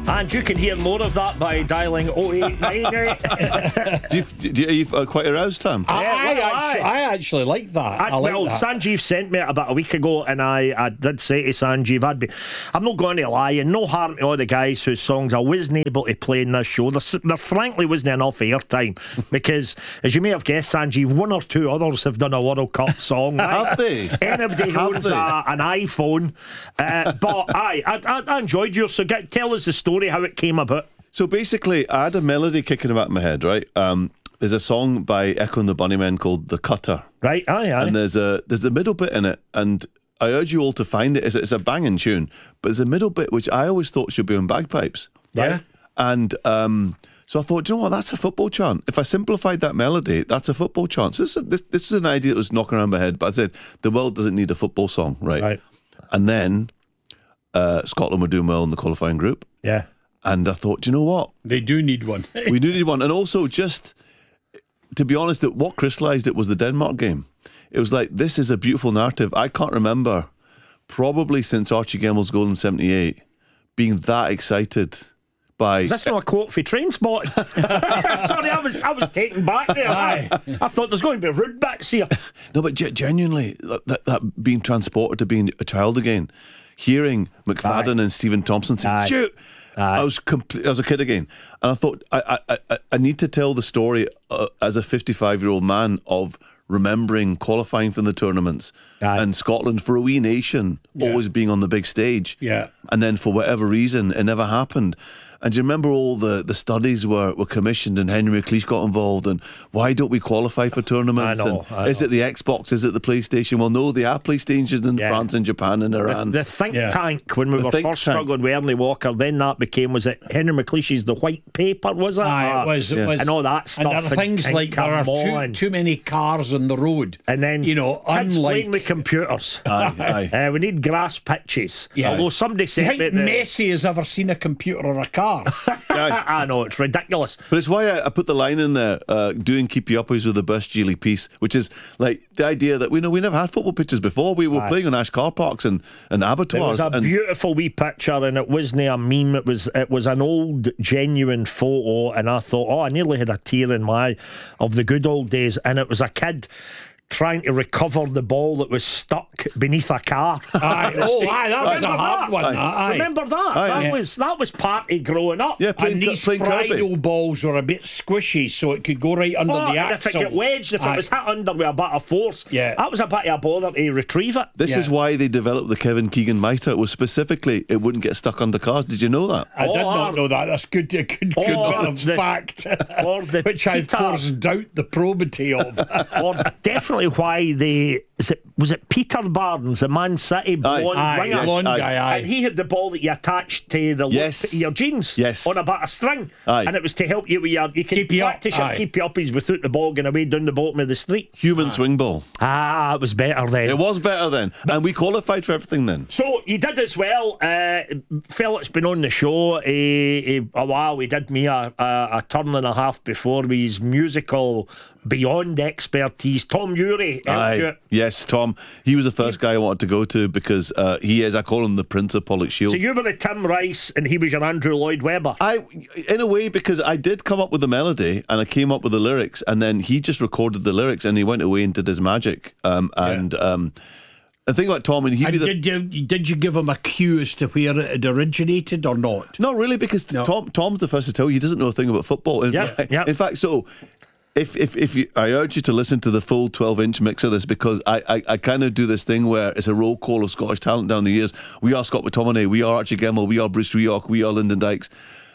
And you can hear more of that by dialing 0898. Are you quite aroused, Tom? I actually like that. I like that. Sanjeev sent me it about a week ago, and I did say to Sanjeev, I'm not going to lie, and no harm to all the guys whose songs I wasn't able to play in this show. There frankly wasn't enough airtime because, as you may have guessed, Sanjeev, one or two others have done a World Cup song. Right? Have they? Anybody who owns an iPhone. But I enjoyed yours, so tell us the story, how it came about. So basically, I had a melody kicking about in my head, right? There's a song by Echo and the Bunnymen called The Cutter. Right, aye. And there's the middle bit in it, and I urge you all to find it. It's a banging tune, but there's a middle bit which I always thought should be on bagpipes. Right. And so I thought, do you know what, that's a football chant. If I simplified that melody, that's a football chant. So this is an idea that was knocking around my head, but I said, the world doesn't need a football song, right? And then Scotland were doing well in the qualifying group. Yeah. And I thought, do you know what? They do need one. We do need one. And also, just to be honest, that what crystallised it was the Denmark game. It was like, this is a beautiful narrative. I can't remember, probably since Archie Gemmell's goal in 78, being that excited by... Is this not a quote for Trainspotting? Sorry, I was taken back there. I thought there's going to be Rudbacks here. No, but genuinely, that being transported to being a child again, hearing McFadden and Stephen Thompson say, shoot! I was a kid again, and I thought I need to tell the story as a 55-year-old man of remembering qualifying for the tournaments and Scotland, for a wee nation, always being on the big stage. Yeah. And then for whatever reason, it never happened. And do you remember all the studies were commissioned and Henry McLeish got involved, and why don't we qualify for tournaments? I know. Is it the Xbox? Is it the PlayStation? Well, no, they have PlayStations in France and Japan and Iran. The think tank, when we were first struggling with Ernie Walker, then that became, was it Henry McLeish's The White Paper, was it? It was. And all that stuff. And there are things like there are too many cars on the road. And then, kids playing with computers. Aye. We need grass pitches. Yeah. Although somebody said... Do you think Messi has ever seen a computer or a car? I know, it's ridiculous. But it's why I put the line in there, doing keepy uppies with the best Geely piece, which is like the idea that we never had football pitches before. We were playing on Ash car parks and abattoirs. It was a beautiful wee picture, and it wasn't a meme. It was an old, genuine photo, and I thought, I nearly had a tear in my eye of the good old days, and it was a kid trying to recover the ball that was stuck beneath a car. That was a hard one. Remember that? That was party growing up. Yeah, and these Frido balls were a bit squishy, so it could go right under the axle. If it got wedged, if it was hit under with a bit of force, that was a bit of a bother to retrieve it. This is why they developed the Kevin Keegan mitre. It was specifically, it wouldn't get stuck under cars. Did you know that? I did not know that. That's good bit of fact. Which I, of course, doubt the probity of. Or definitely why was it Peter Barnes, the Man City blonde winger? Blonde guy, and he had the ball that you attached to your jeans on a bit of string, and it was to help you with you could practice your keep you uppies without the ball going away down the bottom of the street. Human swing ball. It was better then. It was better then, and we qualified for everything then. So you did as well. Fella's been on the show a while. We did me a turn and a half before with his musical beyond expertise. Tom Urie. Yes, Tom. He was the first guy I wanted to go to because he is, I call him the Prince of Pollock-Shields. So you were the Tim Rice and he was your Andrew Lloyd Webber. In a way, because I did come up with the melody and I came up with the lyrics, and then he just recorded the lyrics and he went away and did his magic. The thing about Tom, and did you give him a cue as to where it had originated or not? Not really, because Tom's the first to tell you he doesn't know a thing about football. In fact, so if you, I urge you to listen to the full 12-inch mix of this, because I kind of do this thing where it's a roll call of Scottish talent down the years. We are Scott McTominay, we are Archie Gemmell, we are Bruce Rioch, we are Lyndon Dykes,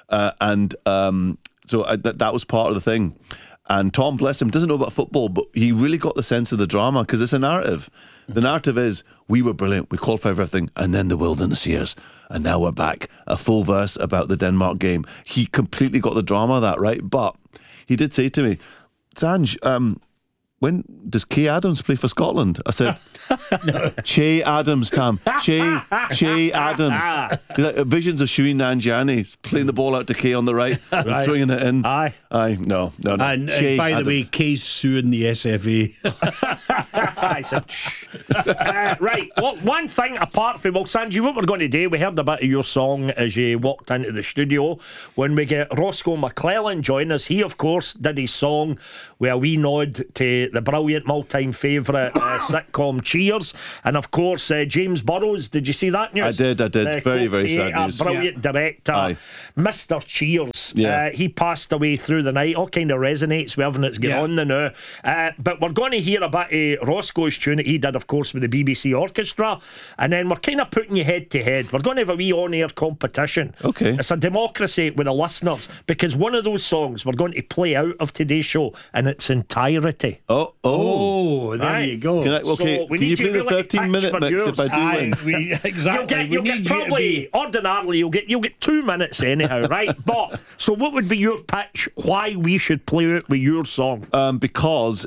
so that was part of the thing. And Tom, bless him, doesn't know about football, but he really got the sense of the drama, because it's a narrative. The narrative is, we were brilliant, we qualified for everything, and then the wilderness years, and now we're back. A full verse about the Denmark game. He completely got the drama of that, right? But he did say to me, Sanj, when does Kay Adams play for Scotland? I said, Che Adams, Tam. Che Adams. Visions of Shuin Nanjiani playing the ball out to Kay on the right, swinging it in. No. And by the way, Kay's suing the SFA. I said, shh. Right, well, one thing apart from, well, Sanji, what we're going to do, we heard a bit of your song as you walked into the studio. When we get Roscoe McClellan join us, he, of course, did his song with a wee nod to the brilliant all-time favourite sitcom Cheers. And, of course, James Burrows, did you see that news? I did. Very, very sad news. Brilliant director, Mr. Cheers. He passed away through the night. All kind of resonates with everything that's going on the now. But we're going to hear a bit of Roscoe's tune that he did, of course, with the BBC Orchestra, and then we're kind of putting you head to head. We're going to have a wee on-air competition. Okay. It's a democracy with the listeners, because one of those songs we're going to play out of today's show in its entirety. There you go. Can you play the 13-minute mix if I do win? Exactly. You'll get probably, ordinarily, you'll get 2 minutes anyhow, right? But, so what would be your pitch why we should play it with your song? Because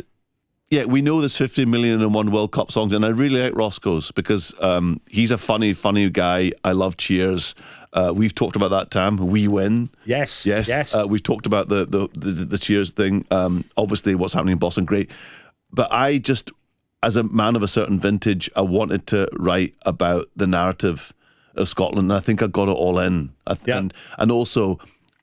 we know there's 15 million and one World Cup songs, and I really like Roscoe's because he's a funny guy. I love Cheers. We've talked about that, Tam. We win. Yes. We've talked about the Cheers thing. Obviously, what's happening in Boston, great. But I just, as a man of a certain vintage, I wanted to write about the narrative of Scotland, and I think I got it all in. And also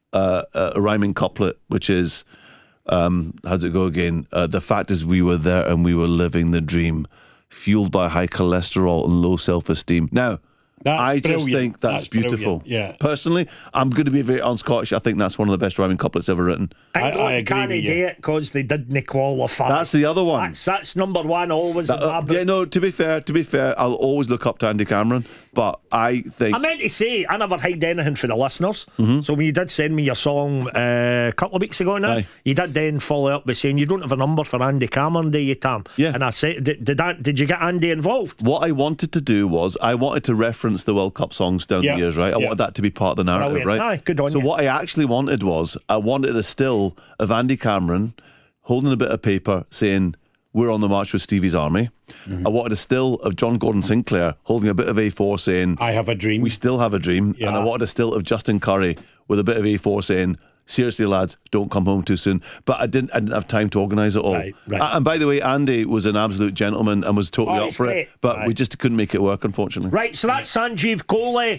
a rhyming couplet, which is, how's it go again? The fact is we were there and we were living the dream, fueled by high cholesterol and low self-esteem. Now, I just think that's beautiful. Yeah. Personally, I'm going to be very un-Scottish. I think that's one of the best rhyming couplets ever written. I agree can't with you. do it because they didn't qualify. That's the other one. That's number one always. To be fair, I'll always look up to Andy Cameron, but I think I meant to say I never hide anything for the listeners. So when you did send me your song a couple of weeks ago now, you did then follow up by saying you don't have a number for Andy Cameron, do you, Tam? Yeah. And I said, did you get Andy involved? what I wanted to do was I wanted to reference the World Cup songs down the years, right? I wanted that to be part of the narrative, Brilliant. right? Aye, good on so you. what I actually wanted was I wanted a still of Andy Cameron holding a bit of paper saying we're on the march with Stevie's army. I wanted a still of John Gordon Sinclair holding a bit of A4 saying I have a dream. we still have a dream. Yeah. And I wanted a still of Justin Curry with a bit of A4 saying seriously lads, don't come home too soon. But I didn't have time to organise it all. Right. And by the way, Andy was an absolute gentleman and was totally up for it, but we just couldn't make it work, unfortunately. Right, so that's Sanjeev Kohli,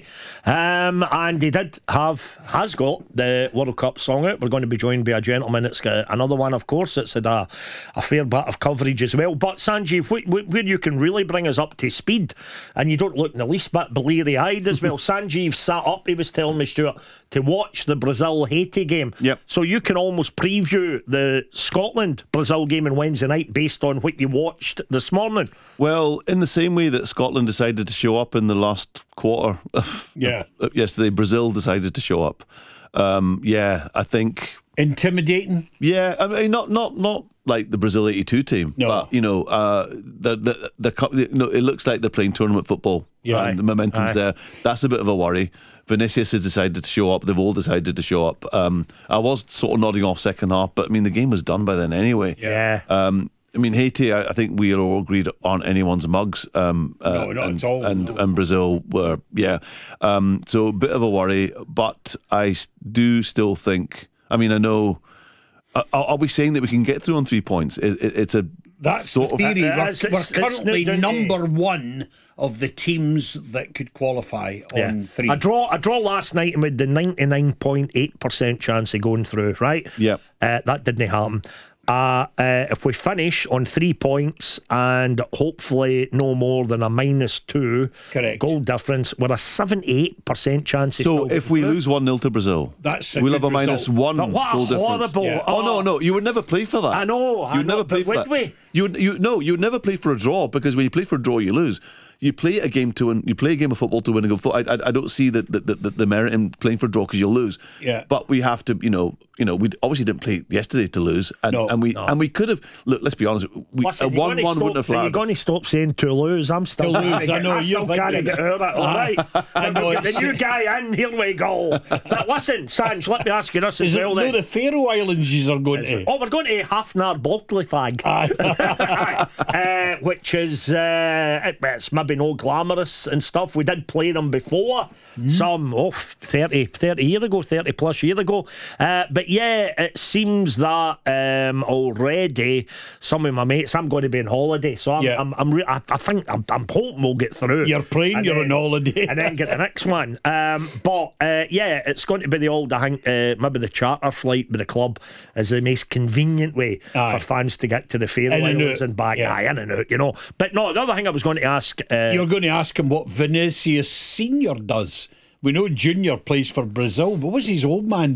and he has got the World Cup song out. We're going to be joined by a gentleman that's got another one, of course. It's had a fair bit of coverage as well. But Sanjeev, where you can really bring us up to speed, and you don't look in the least bit bleary-eyed as well. Sanjeev sat up, he was telling me, Stuart, to watch the Brazil-Haiti game. Yep. So you can almost preview the Scotland-Brazil game on Wednesday night based on what you watched this morning. Well, in the same way that Scotland decided to show up in the last quarter of yesterday, Brazil decided to show up. I think intimidating. Yeah, I mean, not like the Brazil '82 team, but it looks like they're playing tournament football. Yeah, and the momentum's there. That's a bit of a worry. Vinicius has decided to show up. They've all decided to show up. I was sort of nodding off second half, but I mean the game was done by then anyway. Yeah. I mean Haiti, I think we are all agreed aren't anyone's mugs. No, not at all. And Brazil were, so a bit of a worry, but I do still think. I mean, I know. Are we saying that we can get through on 3 points? That's the theory. We're currently number one of the teams that could qualify on 3. A draw last night and with the 99.8% chance of going through, right? Yeah. That didn't happen. If we finish on 3 points and hopefully no more than a -2 goal difference, we're a 78% chance. So if we lose 1-0 to Brazil, we'll have a -1 goal difference. Yeah. Oh no, you would never play for that. I know. You'd never play for that. Would we? You'd never play for a draw, because when you play for a draw, you lose. You play a game to win. You play a game of football to win a goal. I don't see the merit in playing for a draw, because you'll lose. Yeah. But we have to, we obviously didn't play yesterday to lose, and we could have. Look, let's be honest. A 1-1 wouldn't have. You're going to stop saying to lose. I'm still. Toulouse, I know you're trying to get out of it. All right. The new guy in. Here we go. But listen, Sanj, let me ask you this as well. No, the Faroe Islands are going to. Oh, we're going to Hafnar Baltlifag, which is it's maybe maybe no glamorous and stuff. We did play them before, some 30 years ago, 30 plus years ago. But yeah, it seems that already some of my mates, I'm going to be on holiday, so I think I'm hoping we'll get through. You're praying you're on holiday, and then get the next one. But yeah, it's going to be the old, I think, maybe the charter flight with the club is the most convenient way for fans to get to the Faroe Islands and back. In and out, you know. But no, the other thing I was going to ask, you're going to ask him what Vinicius Senior does. We know Junior plays for Brazil, but what's his old man